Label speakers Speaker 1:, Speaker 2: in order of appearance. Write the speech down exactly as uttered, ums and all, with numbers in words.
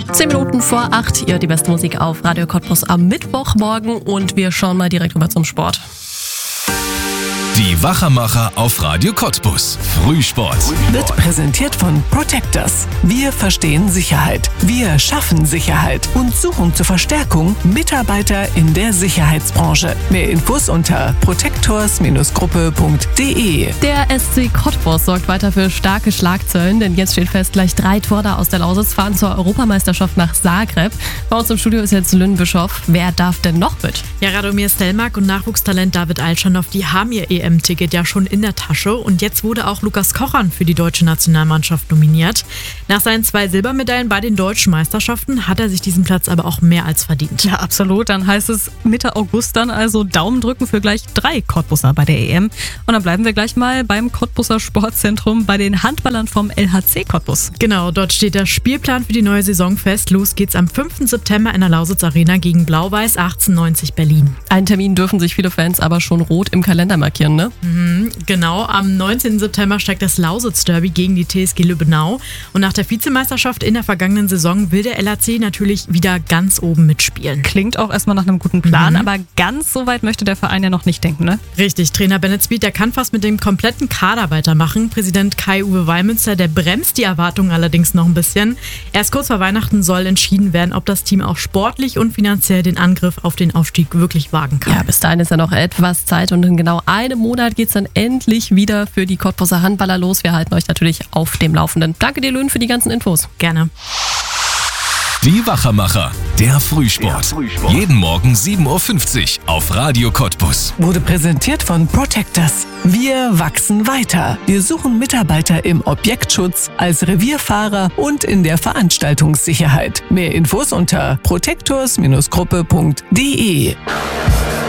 Speaker 1: Zehn Minuten vor acht, ihr die beste Musik auf Radio Cottbus am Mittwochmorgen und wir schauen mal direkt rüber zum Sport.
Speaker 2: Die Wachermacher auf Radio Cottbus. Frühsport.
Speaker 3: Wird präsentiert von Protectors. Wir verstehen Sicherheit. Wir schaffen Sicherheit und suchen zur Verstärkung Mitarbeiter in der Sicherheitsbranche. Mehr Infos unter protectors Gruppe punkt de.
Speaker 1: Der S C Cottbus sorgt weiter für starke Schlagzeilen, denn jetzt steht fest, gleich drei Torda aus der Lausitz fahren zur Europameisterschaft nach Zagreb. Bei uns im Studio ist jetzt Lynn Bischoff. Wer darf denn noch mit?
Speaker 4: Ja, Radomir Stelmark und Nachwuchstalent David Alschanov, die haben ihr E M-Ticket ja schon in der Tasche und jetzt wurde auch Lukas Kochern für die deutsche Nationalmannschaft nominiert. Nach seinen zwei Silbermedaillen bei den deutschen Meisterschaften hat er sich diesen Platz aber auch mehr als verdient.
Speaker 5: Ja, absolut. Dann heißt es Mitte August dann also Daumen drücken für gleich drei Cottbuser bei der E M. Und dann bleiben wir gleich mal beim Cottbuser Sportzentrum bei den Handballern vom L H C Cottbus.
Speaker 4: Genau, dort steht der Spielplan für die neue Saison fest. Los geht's am fünften September in der Lausitz Arena gegen Blau-Weiß achtzehnhundertneunzig Berlin.
Speaker 1: Einen Termin dürfen sich viele Fans aber schon rot im Kalender markieren, ne?
Speaker 4: Mhm, genau, am neunzehnten September steigt das Lausitz-Derby gegen die T S G Lübbenau. Und nach der Vizemeisterschaft in der vergangenen Saison will der L H C natürlich wieder ganz oben mitspielen.
Speaker 5: Klingt auch erstmal nach einem guten Plan,
Speaker 4: Mhm.
Speaker 5: aber ganz so weit möchte der Verein ja noch nicht denken, ne?
Speaker 4: Richtig, Trainer Bennett Speed, der kann fast mit dem kompletten Kader weitermachen. Präsident Kai-Uwe Weimünster, der bremst die Erwartungen allerdings noch ein bisschen. Erst kurz vor Weihnachten soll entschieden werden, ob das Team auch sportlich und finanziell den Angriff auf den Aufstieg wirklich wagen kann.
Speaker 1: Ja, bis dahin ist ja noch etwas Zeit und in genau einem Monat geht es dann endlich wieder für die Cottbuser Handballer los. Wir halten euch natürlich auf dem Laufenden. Danke dir, Lynn, für die ganzen Infos.
Speaker 4: Gerne.
Speaker 2: Die Wachermacher. Der Frühsport.
Speaker 3: Frühsport.
Speaker 2: Jeden Morgen sieben Uhr fünfzig auf Radio Cottbus.
Speaker 3: Wurde präsentiert von Protectors. Wir wachsen weiter. Wir suchen Mitarbeiter im Objektschutz, als Revierfahrer und in der Veranstaltungssicherheit. Mehr Infos unter protectors Gruppe punkt de.